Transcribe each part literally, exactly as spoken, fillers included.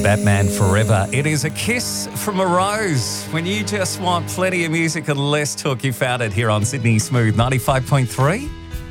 Batman Forever. It is a kiss from a rose. When you just want plenty of music and less talk, you found it here on Sydney Smooth ninety-five point three.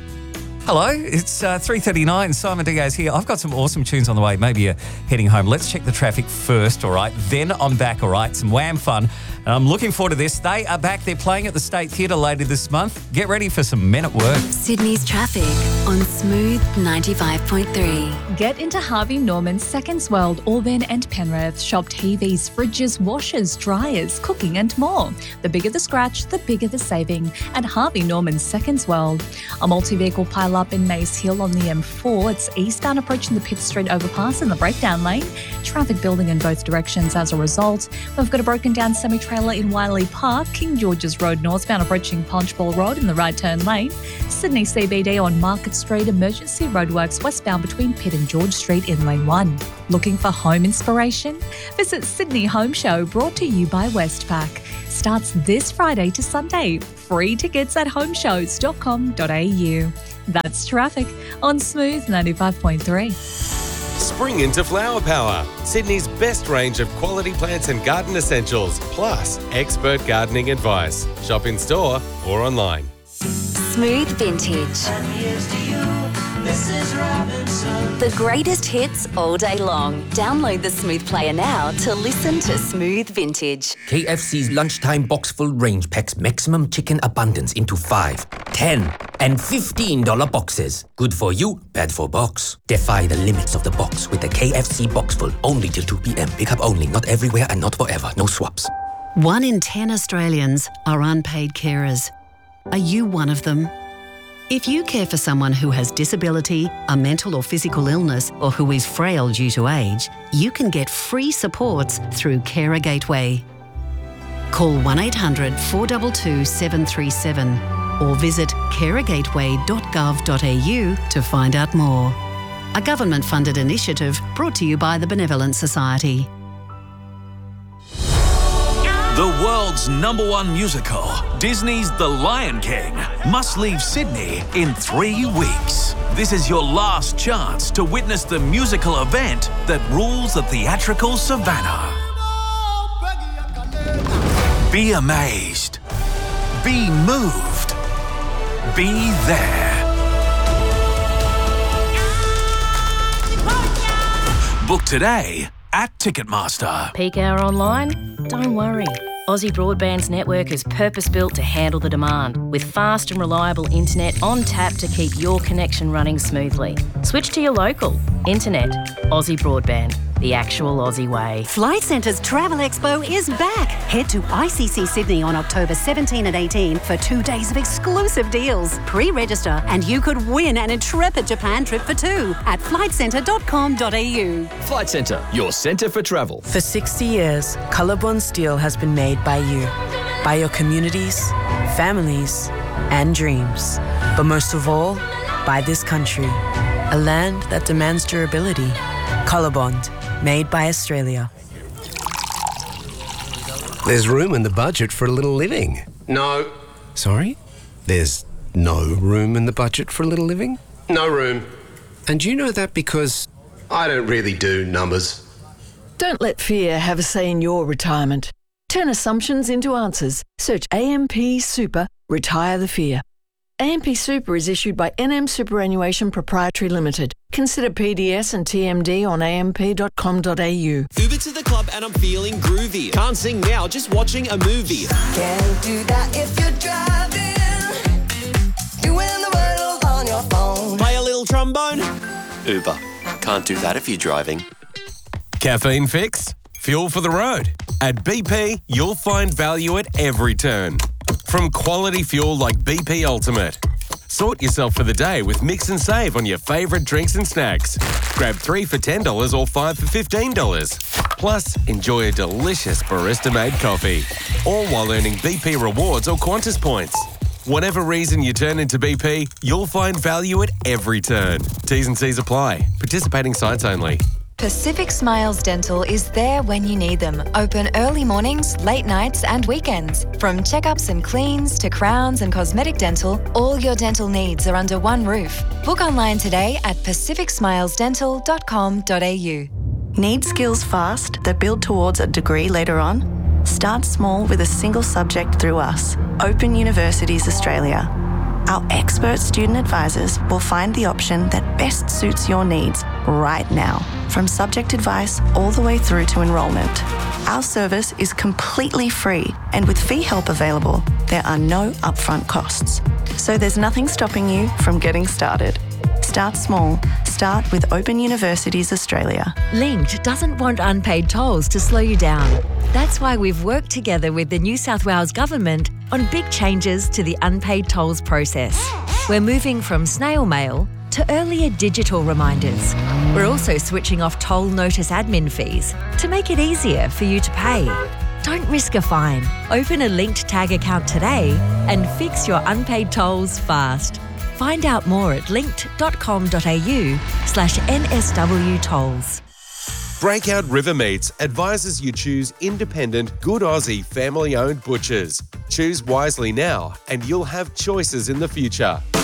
Hello, it's uh, three thirty-nine. Simon Diaz here. I've got some awesome tunes on the way. Maybe you're heading home. Let's check the traffic first, all right? Then I'm back, all right? Some Wham fun. And I'm looking forward to this. They are back. They're playing at the State Theatre later this month. Get ready for some Men at Work. Sydney's traffic on Smooth ninety-five point three. Get into Harvey Norman's Seconds World, Auburn and Penrith. Shop T Vs, fridges, washers, dryers, cooking and more. The bigger the scratch, the bigger the saving at Harvey Norman's Seconds World. A multi-vehicle pile-up in Maze Hill on the M four. It's eastbound approaching the Pitt Street overpass in the breakdown lane. Traffic building in both directions as a result. We've got a broken down semi-trailer in Wiley Park, King George's Road northbound approaching Punchbowl Road in the right turn lane. Sydney C B D on Market Street, emergency roadworks westbound between Pitt and George Street in lane one. Looking for home inspiration? Visit Sydney Home Show, brought to you by Westpac. Starts this Friday to Sunday. Free tickets at homeshows dot com dot a u. That's traffic on Smooth ninety-five point three. Spring into Flower Power, Sydney's best range of quality plants and garden essentials, plus expert gardening advice. Shop in store or online. Smooth Vintage. And here's to you, Missus Robinson. The greatest hits all day long. Download the Smooth Player now to listen to Smooth Vintage. K F C's lunchtime box-full range packs maximum chicken abundance into five, ten, and fifteen dollar boxes. Good for you, bad for box. Defy the limits of the box with the K F C Boxful. Only till two p.m. Pick up only, not everywhere and not forever. No swaps. One in ten Australians are unpaid carers. Are you one of them? If you care for someone who has disability, a mental or physical illness, or who is frail due to age, you can get free supports through Carer Gateway. Call one eight hundred four two two seven three seven or visit carer gateway dot gov dot a u to find out more. A government-funded initiative brought to you by the Benevolent Society. The world's number one musical, Disney's The Lion King, must leave Sydney in three weeks. This is your last chance to witness the musical event that rules the theatrical savannah. Be amazed. Be moved. Be there. Book today at Ticketmaster. Peak hour online? Don't worry. Aussie Broadband's network is purpose-built to handle the demand, with fast and reliable internet on tap to keep your connection running smoothly. Switch to your local. Internet. Aussie Broadband. The actual Aussie way. Flight Centre's Travel Expo is back. Head to I C C Sydney on October seventeenth and eighteenth for two days of exclusive deals. Pre-register and you could win an intrepid Japan trip for two at flight centre dot com dot a u. Flight Centre, your centre for travel. For sixty years, Colorbond Steel has been made by you, by your communities, families, and dreams. But most of all, by this country, a land that demands durability. Colorbond, made by Australia. There's room in the budget for a little living. No. Sorry? There's no room in the budget for a little living? No room. And you know that because... I don't really do numbers. Don't let fear have a say in your retirement. Turn assumptions into answers. Search A M P Super, retire the fear. A M P Super is issued by N M Superannuation Proprietary Limited. Consider P D S and T M D on a m p dot com dot a u. Uber to the club and I'm feeling groovy. Can't sing now, just watching a movie. Can't do that if you're driving. Doing the world on your phone. Play a little trombone. Uber. Can't do that if you're driving. Caffeine fix? Fuel for the road. At B P, you'll find value at every turn. From quality fuel like B P Ultimate. Sort yourself for the day with Mix and Save on your favourite drinks and snacks. Grab three for ten dollars or five for fifteen dollars. Plus, enjoy a delicious barista-made coffee. All while earning B P rewards or Qantas points. Whatever reason you turn into B P, you'll find value at every turn. T's and C's apply. Participating sites only. Pacific Smiles Dental is there when you need them. Open early mornings, late nights and weekends. From checkups and cleans to crowns and cosmetic dental, all your dental needs are under one roof. Book online today at pacific smiles dental dot com dot a u. Need skills fast that build towards a degree later on? Start small with a single subject through us, Open Universities Australia. Our expert student advisors will find the option that best suits your needs right now, from subject advice all the way through to enrolment. Our service is completely free, and with fee help available, there are no upfront costs. So there's nothing stopping you from getting started. Start small. Start with Open Universities Australia. Linked doesn't want unpaid tolls to slow you down. That's why we've worked together with the New South Wales Government on big changes to the unpaid tolls process. We're moving from snail mail to earlier digital reminders. We're also switching off toll notice admin fees to make it easier for you to pay. Don't risk a fine. Open a Linked Tag account today and fix your unpaid tolls fast. Find out more at linked.com.au slash NSW tolls. Breakout River Meats advises you choose independent, good Aussie, family-owned butchers. Choose wisely now and you'll have choices in the future.